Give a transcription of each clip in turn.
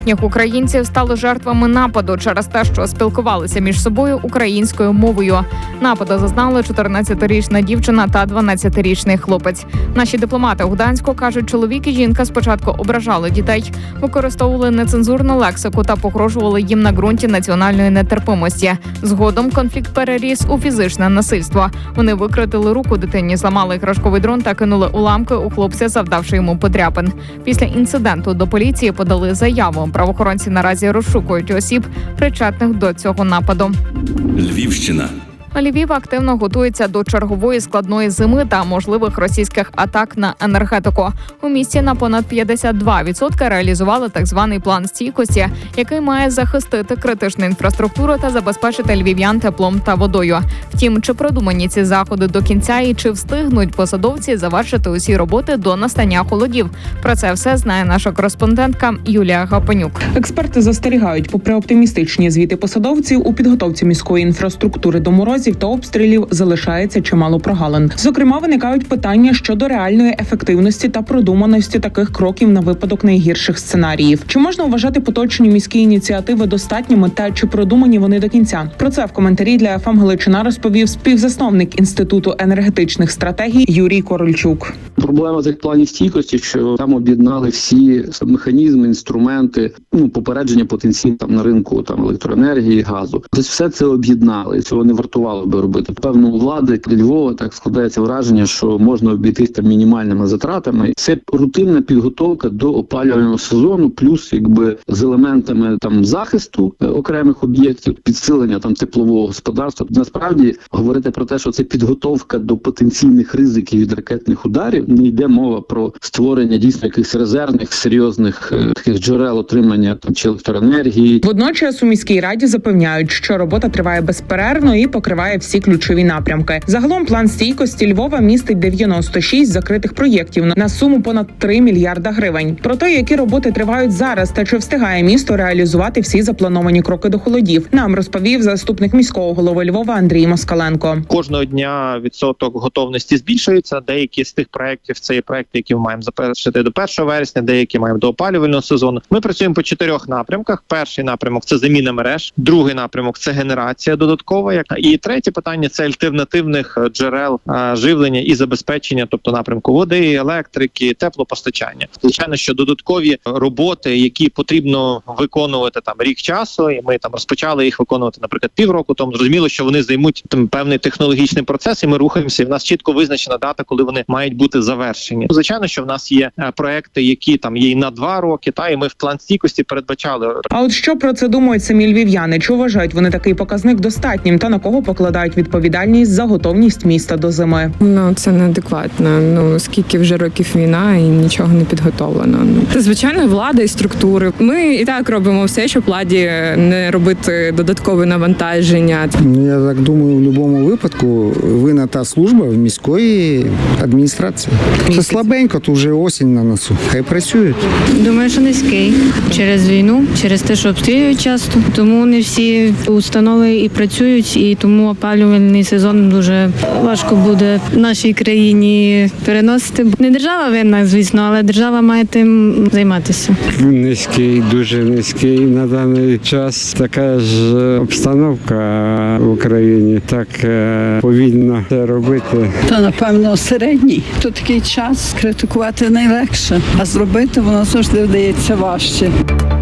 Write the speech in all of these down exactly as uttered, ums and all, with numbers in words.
Українців стали жертвами нападу через те, що спілкувалися між собою українською мовою. Нападу зазнали чотирнадцятирічна дівчина та дванадцятирічний хлопець. Наші дипломати у Гданську кажуть, чоловік і жінка спочатку ображали дітей, використовували нецензурну лексику та погрожували їм на ґрунті національної нетерпимості. Згодом конфлікт переріс у фізичне насильство. Вони викрутили руку дитині, зламали іграшковий дрон та кинули уламки у хлопця, завдавши йому подряпин. Після інциденту до поліції подали заяву. Правоохоронці наразі розшукують осіб, причетних до цього нападу. Львівщина. Львів активно готується до чергової складної зими та можливих російських атак на енергетику. У місті на понад п'ятдесят два відсотки реалізували так званий план стійкості, який має захистити критичну інфраструктуру та забезпечити львів'ян теплом та водою. Втім, чи продумані ці заходи до кінця і чи встигнуть посадовці завершити усі роботи до настання холодів? Про це все знає наша кореспондентка Юлія Гапанюк. Експерти застерігають, попри оптимістичні звіти посадовців, у підготовці міської інфраструктури до морозів та обстрілів залишається чимало прогалин. Зокрема, виникають питання щодо реальної ефективності та продуманості таких кроків на випадок найгірших сценаріїв. Чи можна вважати поточні міські ініціативи достатніми та чи продумані вони до кінця? Про це в коментарі для еф ем Галичина розповів співзасновник Інституту енергетичних стратегій Юрій Корольчук. Проблема цих планів стійкості, що там об'єднали всі механізми, інструменти, ну, попередження потенційно там на ринку там електроенергії, газу. Тобто все це об'єднали, цього не вартувало би робити. Певно, у влади Львова так складається враження, що можна обійтись там мінімальними затратами. Це рутинна підготовка до опалювального сезону, плюс якби з елементами там захисту окремих об'єктів, підсилення там теплового господарства. Насправді говорити про те, що це підготовка до потенційних ризиків від ракетних ударів, не йде мова про створення дійсно якихось резервних, серйозних е, таких джерел отримання там чи електроенергії. Водночас у міській раді запевняють, що робота триває безперервно і покриває всі ключові напрямки. Загалом план стійкості Львова містить дев'яносто шість закритих проєктів на суму понад три мільярда гривень. Про те, які роботи тривають зараз та чи встигає місто реалізувати всі заплановані кроки до холодів, нам розповів заступник міського голови Львова Андрій Москаленко. Кожного дня відсоток готовності збільшується. Деякі з тих проєктів це є проєкти, які ми маємо завершити до першого вересня, деякі маємо до опалювального сезону. Ми працюємо по чотирьох напрямках. Перший напрямок – це заміна мереж, другий напрямок – це генерація додаткова, і третє питання – це альтернативних джерел а, живлення і забезпечення, тобто напрямку води, електрики, теплопостачання. Звичайно, що додаткові роботи, які потрібно виконувати там рік часу, і ми там розпочали їх виконувати, наприклад, півроку тому. Зрозуміло, що вони займуть там певний технологічний процес, і ми рухаємося. І в нас чітко визначена дата, коли вони мають бути завершені. Звичайно, що в нас є а, проекти, які там є і на два роки, та і ми в план стійкості передбачали. А от що про це думають самі львів'яни? Чи вважають вони такий показник достатнім та на кого покладають відповідальність за готовність міста до зими? Ну, це неадекватно. Ну, скільки вже років війна і нічого не підготовлено. Це, звичайно, влада і структури. Ми і так робимо все, щоб владі не робити додаткове навантаження. Ну, я так думаю, в будь-якому випадку винна та служба в міської адміністрації. Це слабенько, то вже осінь на носу. Хай працюють. Думаю, що низький. Через війну, через те, що обстрілюють часто. Тому не всі установи і працюють, і тому опалювальний сезон дуже важко буде в нашій країні переносити. Не держава винна, звісно, але держава має тим займатися. Низький, дуже низький. На даний час така ж обстановка в Україні. Так повільно це робити. Та, напевно, середній. То такий час критикувати найлегше, а зробити воно завжди вдається важче.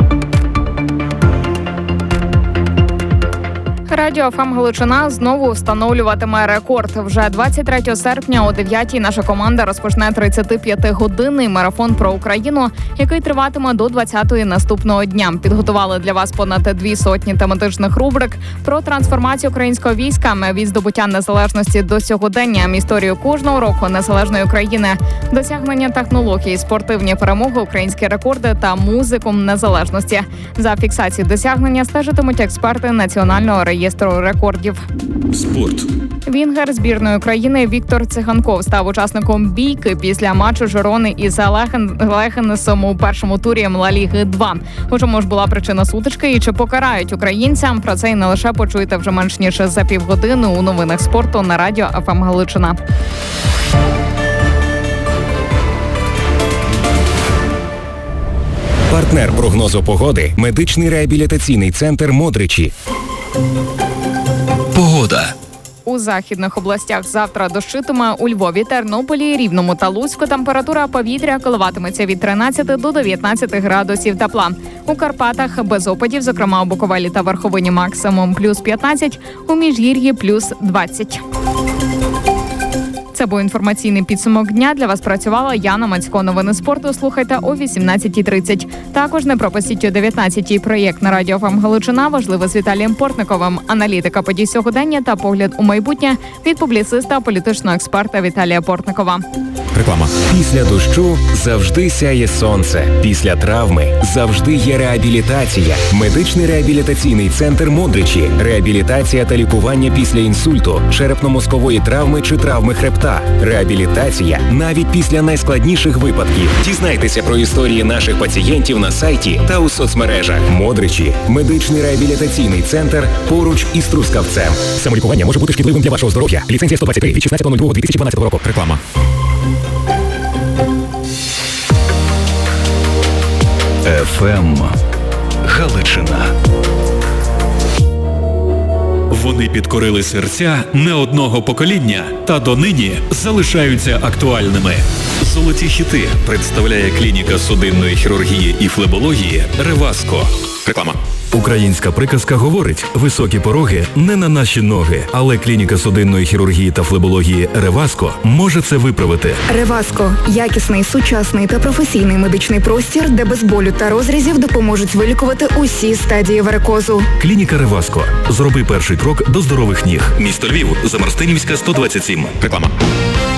Радіо еф ем Галичина знову встановлюватиме рекорд. Вже двадцять третього серпня о дев'ятій наша команда розпочне тридцятип'ятигодинний марафон про Україну, який триватиме до двадцятої наступного дня. Підготували для вас понад дві сотні тематичних рубрик про трансформацію українського війська, від здобуття незалежності до сьогодення, історію кожного року незалежної України, досягнення технологій, спортивні перемоги, українські рекорди та музику незалежності. За фіксацією досягнення стежитимуть експерти Національного реєстру рекордів. Спорт. Вінгер збірної України Віктор Циганков став учасником бійки після матчу Жирони із Лехенесом у першому турі Ла Ліги два. У чому ж була причина сутички і чи покарають українцям? Про це і не лише почуєте вже менш ніж за півгодини у новинах спорту на радіо еф ем Галичина. Партнер прогнозу погоди – медичний реабілітаційний центр «Модричі». Погода. У західних областях завтра дощитиме. У Львові, Тернополі, Рівному та Луцьку температура повітря коливатиметься від тринадцяти до дев'ятнадцяти градусів тепла. У Карпатах без опадів, зокрема у Буковелі та Верховині максимум плюс п'ятнадцять, у Міжгір'ї плюс двадцять. Це був інформаційний підсумок дня. Для вас працювала Яна Мацько. Новини спорту слухайте о вісімнадцятій тридцять. Також не пропустіть о дев'ятнадцятій проєкт на Радіо ФМ Галичина. Важливе з Віталієм Портниковим. Аналітика подій сьогодення та погляд у майбутнє від публіциста, політичного експерта Віталія Портникова. Реклама. Після дощу завжди сяє сонце. Після травми завжди є реабілітація. Медичний реабілітаційний центр «Модричі». Реабілітація та лікування після інсульту, черепно-мозкової травми чи травми хребта. Реабілітація навіть після найскладніших випадків. Дізнайтеся про історії наших пацієнтів на сайті та у соцмережах. «Модричі» – медичний реабілітаційний центр поруч із Трускавцем. Самолікування може бути шкідливим для вашого здоров'я. Ліцензія сто двадцять три від шістнадцятого лютого дві тисячі дванадцятого року. Реклама. еф ем Галичина. Вони підкорили серця не одного покоління та донині залишаються актуальними. Золоті хіти представляє клініка судинної хірургії і флебології «Реваско». Реклама. Українська приказка говорить: високі пороги не на наші ноги, але клініка судинної хірургії та флебології «Реваско» може це виправити. «Реваско» – якісний, сучасний та професійний медичний простір, де без болю та розрізів допоможуть вилікувати усі стадії варикозу. Клініка «Реваско». Зроби перший крок до здорових ніг. Місто Львів, Замарстинівська, сто двадцять сім. Реклама.